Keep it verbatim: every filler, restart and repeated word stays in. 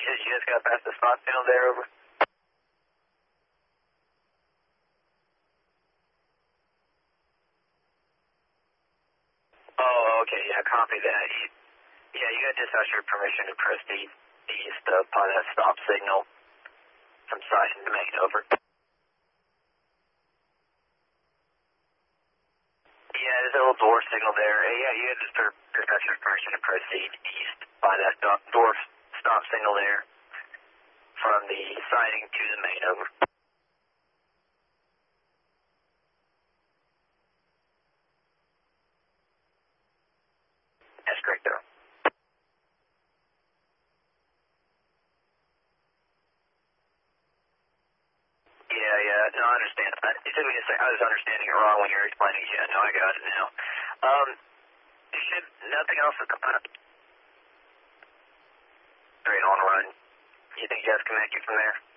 you, you just got past the spot signal there, over. Oh, okay, yeah, copy that. You, yeah, you got dispatcher permission to proceed east upon that stop signal from side and main, over. Yeah, there's a little door signal there. Uh, yeah, you got dispatcher permission to proceed east by that stop, door stop signal there from the siding to the main, over. That's correct, though. Yeah, yeah, no, I understand. I, it took me a second. I was understanding it wrong when you were explaining it. Yeah, no, I got it now. Um, you should, nothing else is coming up. Straight on run. You think you guys can make it from there?